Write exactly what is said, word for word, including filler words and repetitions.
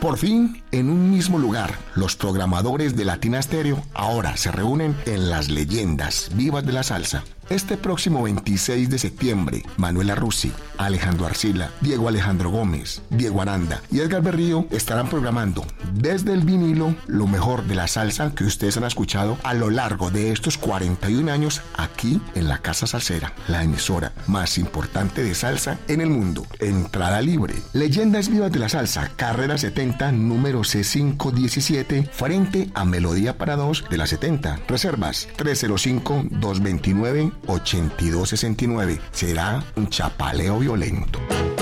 Por fin, en un mismo lugar, los programadores de Latina Stereo ahora se reúnen en las leyendas vivas de la salsa. Este próximo veintiséis de septiembre, Manuela Rusi, Alejandro Arcila, Diego Alejandro Gómez, Diego Aranda y Edgar Berrío estarán programando desde el vinilo lo mejor de la salsa que ustedes han escuchado a lo largo de estos cuarenta y un años aquí en la Casa Salsera, la emisora más importante de salsa en el mundo. Entrada libre. Leyendas vivas de la salsa, carrera setenta, número C quinientos diecisiete, frente a Melodía para dos de la setenta. Reservas tres cero cinco, dos dos nueve, ocho dos seis nueve. Será un chapaleo violento.